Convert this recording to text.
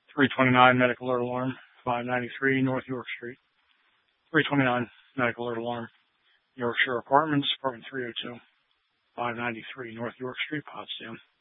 329 medical alert alarm, 593 North York Street. 329 medical alert alarm, Yorkshire Apartments, apartment 302, 593 North York Street, Potsdam.